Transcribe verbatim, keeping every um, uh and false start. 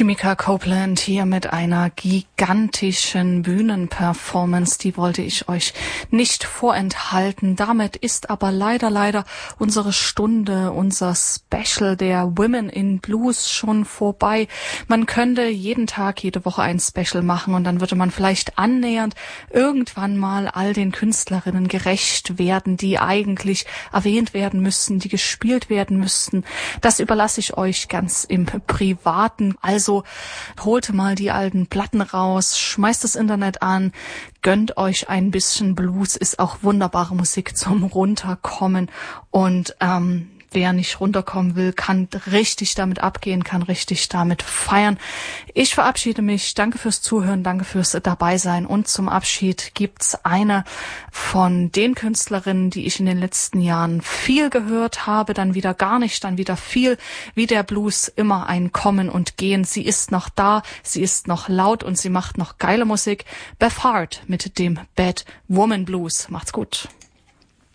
Shemekia Copeland hier mit einer gigantischen Bühnenperformance, die wollte ich euch nicht vorenthalten. Damit ist aber leider, leider unsere Stunde, unser Special der Women in Blues schon vorbei. Man könnte jeden Tag, jede Woche ein Special machen und dann würde man vielleicht annähernd irgendwann mal all den Künstlerinnen gerecht werden, die eigentlich erwähnt werden müssten, die gespielt werden müssten. Das überlasse ich euch ganz im Privaten. Also holt mal die alten Platten raus, schmeißt das Internet an, gönnt euch ein bisschen Blues, ist auch wunderbare Musik zum Runterkommen und ähm, wer nicht runterkommen will, kann richtig damit abgehen, kann richtig damit feiern. Ich verabschiede mich. Danke fürs Zuhören, danke fürs Dabeisein. Und zum Abschied gibt's eine von den Künstlerinnen, die ich in den letzten Jahren viel gehört habe, dann wieder gar nicht, dann wieder viel. Wie der Blues, immer ein Kommen und Gehen. Sie ist noch da, sie ist noch laut und sie macht noch geile Musik. Beth Hart mit dem Bad Woman Blues. Macht's gut.